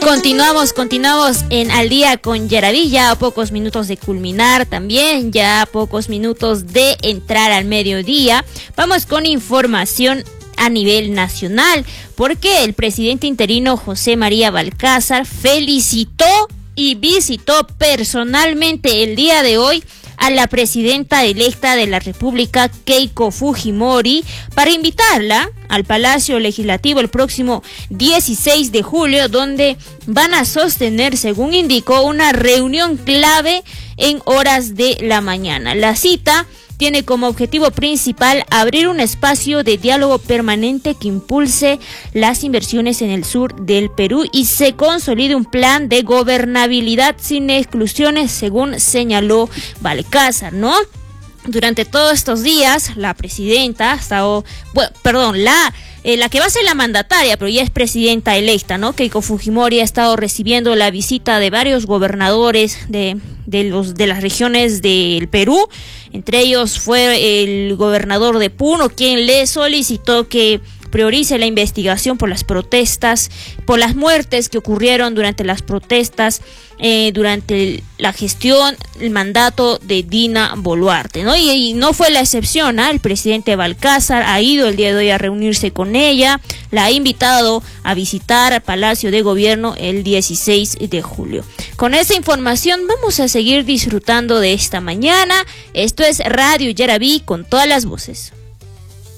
Continuamos en Al Día con Yaraví, ya a pocos minutos de culminar también, ya a pocos minutos de entrar al mediodía. Vamos con información a nivel nacional, porque el presidente interino José María Balcázar felicitó y visitó personalmente el día de hoy a la presidenta electa de la República, Keiko Fujimori, para invitarla al Palacio Legislativo el próximo 16 de julio, donde van a sostener, según indicó, una reunión clave en horas de la mañana. La cita tiene como objetivo principal abrir un espacio de diálogo permanente que impulse las inversiones en el sur del Perú y se consolide un plan de gobernabilidad sin exclusiones, según señaló Balcázar, ¿no? Durante todos estos días, la presidenta ha estado, la que va a ser la mandataria, pero ya es presidenta electa, ¿no? Keiko Fujimori ha estado recibiendo la visita de varios gobernadores de las regiones del Perú. Entre ellos fue el gobernador de Puno, quien le solicitó que priorice la investigación por las protestas, por las muertes que ocurrieron durante las protestas, durante la gestión, el mandato de Dina Boluarte, ¿no? Y no fue la excepción, ¿eh? El presidente Balcázar ha ido el día de hoy a reunirse con ella, la ha invitado a visitar Palacio de Gobierno el 16 de julio. Con esa información vamos a seguir disfrutando de esta mañana. Esto es Radio Yaraví con todas las voces.